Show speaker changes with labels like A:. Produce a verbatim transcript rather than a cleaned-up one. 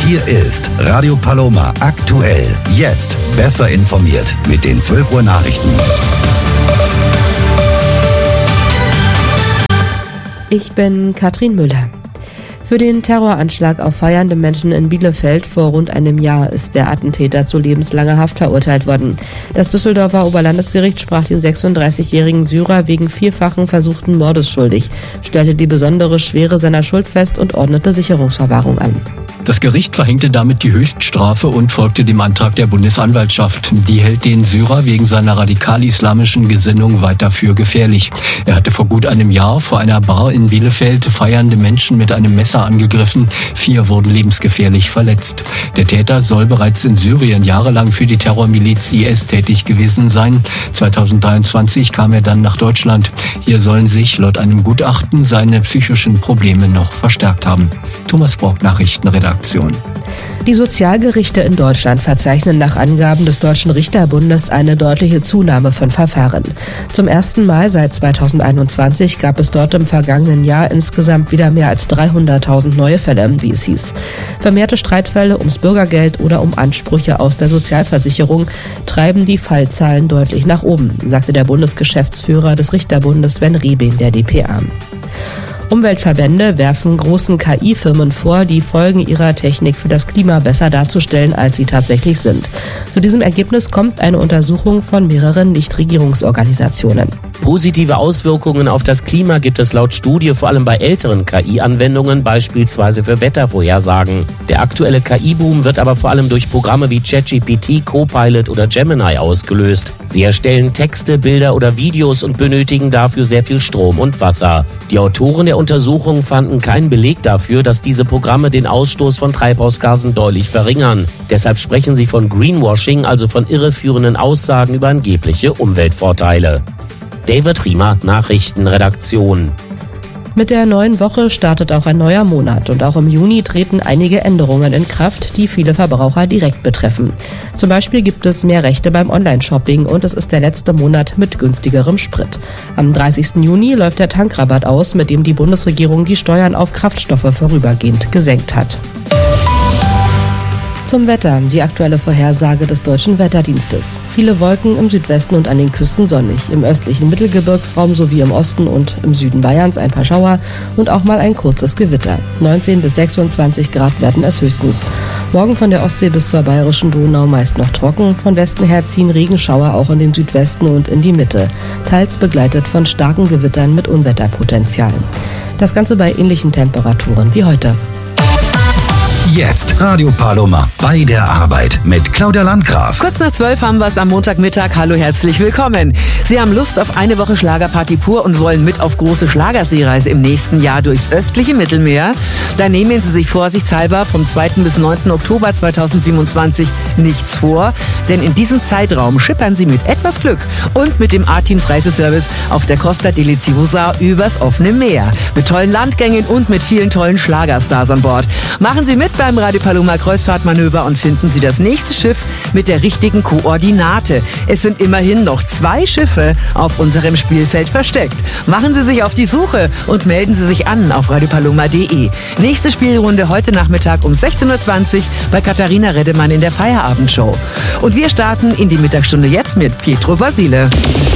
A: Hier ist Radio Paloma aktuell. Jetzt besser informiert mit den zwölf Uhr Nachrichten.
B: Ich bin Katrin Müller. Für den Terroranschlag auf feiernde Menschen in Bielefeld vor rund einem Jahr ist der Attentäter zu lebenslanger Haft verurteilt worden. Das Düsseldorfer Oberlandesgericht sprach den sechsunddreißigjährigen Syrer wegen vierfachen versuchten Mordes schuldig, stellte die besondere Schwere seiner Schuld fest und ordnete Sicherungsverwahrung an.
C: Das Gericht verhängte damit die Höchststrafe und folgte dem Antrag der Bundesanwaltschaft. Die hält den Syrer wegen seiner radikal-islamischen Gesinnung weiter für gefährlich. Er hatte vor gut einem Jahr vor einer Bar in Bielefeld feiernde Menschen mit einem Messer angegriffen. Vier wurden lebensgefährlich verletzt. Der Täter soll bereits in Syrien jahrelang für die Terrormiliz I S tätig gewesen sein. zweitausenddreiundzwanzig kam er dann nach Deutschland. Hier sollen sich laut einem Gutachten seine psychischen Probleme noch verstärkt haben. Thomas Borg, Nachrichtenredaktion.
B: Die Sozialgerichte in Deutschland verzeichnen nach Angaben des Deutschen Richterbundes eine deutliche Zunahme von Verfahren. Zum ersten Mal seit zweitausendeinundzwanzig gab es dort im vergangenen Jahr insgesamt wieder mehr als dreihunderttausend neue Fälle, wie es hieß. Vermehrte Streitfälle ums Bürgergeld oder um Ansprüche aus der Sozialversicherung treiben die Fallzahlen deutlich nach oben, sagte der Bundesgeschäftsführer des Richterbundes Sven Riebing der D P A. Umweltverbände werfen großen K I-Firmen vor, die Folgen ihrer Technik für das Klima besser darzustellen, als sie tatsächlich sind. Zu diesem Ergebnis kommt eine Untersuchung von mehreren Nichtregierungsorganisationen.
D: Positive Auswirkungen auf das Klima gibt es laut Studie vor allem bei älteren K I-Anwendungen, beispielsweise für Wettervorhersagen. Der aktuelle K I-Boom wird aber vor allem durch Programme wie ChatGPT, Copilot oder Gemini ausgelöst. Sie erstellen Texte, Bilder oder Videos und benötigen dafür sehr viel Strom und Wasser. Die Autoren der Untersuchung fanden keinen Beleg dafür, dass diese Programme den Ausstoß von Treibhausgasen deutlich verringern. Deshalb sprechen sie von Greenwashing, also von irreführenden Aussagen über angebliche Umweltvorteile. David Riemer, Nachrichtenredaktion.
B: Mit der neuen Woche startet auch ein neuer Monat und auch im Juni treten einige Änderungen in Kraft, die viele Verbraucher direkt betreffen. Zum Beispiel gibt es mehr Rechte beim Online-Shopping und es ist der letzte Monat mit günstigerem Sprit. Am dreißigsten Juni läuft der Tankrabatt aus, mit dem die Bundesregierung die Steuern auf Kraftstoffe vorübergehend gesenkt hat. Zum Wetter, die aktuelle Vorhersage des Deutschen Wetterdienstes. Viele Wolken im Südwesten und an den Küsten sonnig. Im östlichen Mittelgebirgsraum sowie im Osten und im Süden Bayerns ein paar Schauer und auch mal ein kurzes Gewitter. neunzehn bis sechsundzwanzig Grad werden es höchstens. Morgen von der Ostsee bis zur bayerischen Donau meist noch trocken. Von Westen her ziehen Regenschauer auch in den Südwesten und in die Mitte. Teils begleitet von starken Gewittern mit Unwetterpotenzial. Das Ganze bei ähnlichen Temperaturen wie heute.
A: Jetzt Radio Paloma bei der Arbeit mit Claudia Landgraf.
E: Kurz nach zwölf haben wir es am Montagmittag. Hallo, herzlich willkommen. Sie haben Lust auf eine Woche Schlagerparty pur und wollen mit auf große Schlagerseereise im nächsten Jahr durchs östliche Mittelmeer? Dann nehmen Sie sich vorsichtshalber vom zweiten bis neunten Oktober zweitausendsiebenundzwanzig nichts vor, denn in diesem Zeitraum schippern Sie mit etwas Glück und mit dem A-Teams Reiseservice auf der Costa Deliziosa übers offene Meer. Mit tollen Landgängen und mit vielen tollen Schlagerstars an Bord. Machen Sie mit beim Radio Paloma Kreuzfahrtmanöver und finden Sie das nächste Schiff mit der richtigen Koordinate. Es sind immerhin noch zwei Schiffe auf unserem Spielfeld versteckt. Machen Sie sich auf die Suche und melden Sie sich an auf radiopaloma punkt de. Nächste Spielrunde heute Nachmittag um sechzehn Uhr zwanzig bei Katharina Reddemann in der Feierabendshow. Und wir starten in die Mittagsstunde jetzt mit Pietro Basile.